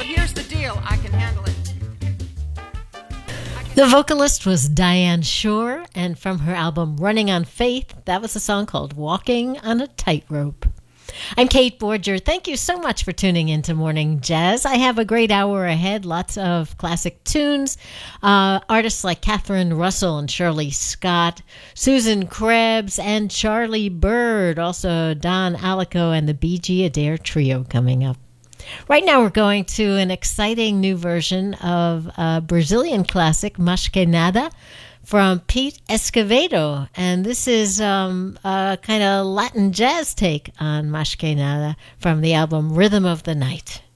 here's the deal. I can handle it. The vocalist was Diane Shore, and from her album Running on Faith, that was a song called Walking on a Tightrope. I'm Kate Borger. Thank you so much for tuning into Morning Jazz. I have a great hour ahead, lots of classic tunes, artists like Catherine Russell and Shirley Scott, Susan Krebs, and Charlie Bird, also Don Alico and the BG Adair Trio coming up. Right now we're going to an exciting new version of a Brazilian classic, Mas Que Nada, from Pete Escovedo. And this is a kind of Latin jazz take on Mas Que Nada from the album Rhythm of the Night.